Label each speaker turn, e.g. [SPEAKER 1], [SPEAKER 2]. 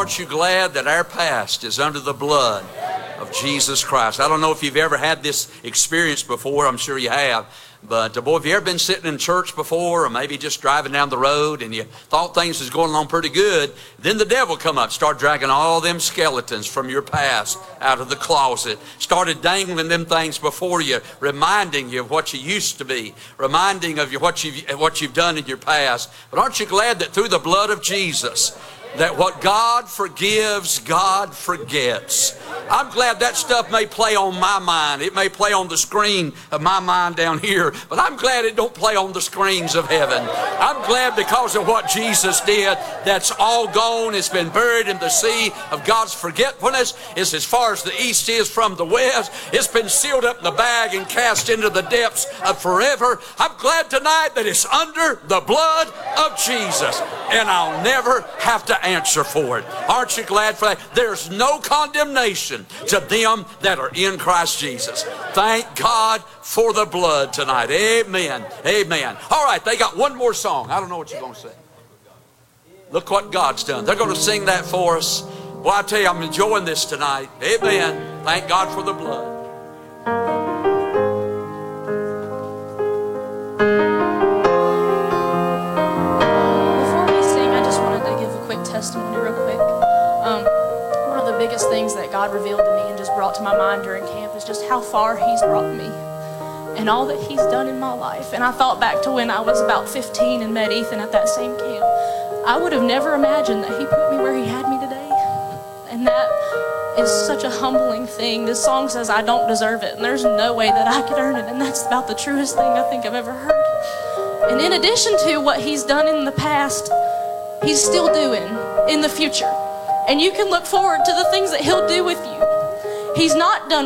[SPEAKER 1] aren't you glad that our past is under the blood of Jesus Christ? I don't know if you've ever had this experience before. I'm sure you have. But boy, have you ever been sitting in church before, or maybe just driving down the road, and you thought things was going along pretty good, then the devil come up, start dragging all them skeletons from your past out of the closet, started dangling them things before you, reminding you of what you used to be, reminding of you what you've done in your past. But aren't you glad that through the blood of Jesus, that what God forgives, God forgets? I'm glad that stuff may play on my mind. It may play on the screen of my mind down here, but I'm glad it don't play on the screens of heaven. I'm glad because of what Jesus did, that's all gone. It's been buried in the sea of God's forgetfulness. It's as far as the east is from the west. It's been sealed up in the bag and cast into the depths of forever. I'm glad tonight that it's under the blood of Jesus, and I'll never have to answer for it. Aren't you glad for that? There's no condemnation to them that are in Christ Jesus. Thank God for the blood tonight. Amen. Amen. All right, they got one more song. I don't know what you're going to say. Look what God's done. They're going to sing that for us. Well, I tell you, I'm enjoying this tonight. Amen. Thank God for the blood.
[SPEAKER 2] Testimony real quick. One of the biggest things that God revealed to me and just brought to my mind during camp is just how far He's brought me and all that He's done in my life. And I thought back to when I was about 15 and met Ethan at that same camp. I would have never imagined that He put me where He had me today. And that is such a humbling thing. This song says I don't deserve it, and there's no way that I could earn it. And that's about the truest thing I think I've ever heard. And in addition to what He's done in the past, He's still doing in the future. And you can look forward to the things that He'll do with you. He's not done